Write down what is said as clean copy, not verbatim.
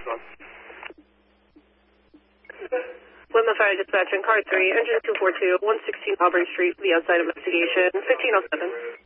Lima Fire Dispatch in car 3, engine 242, 116 Aubrey Street, the outside investigation, 1507.